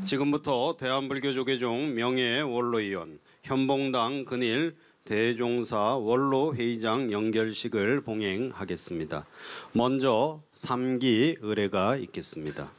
지금부터 대한불교조계종 명예 원로위원 현봉당 근일 대종사 원로회의장 연결식을 봉행하겠습니다. 먼저 3기 의례가 있겠습니다.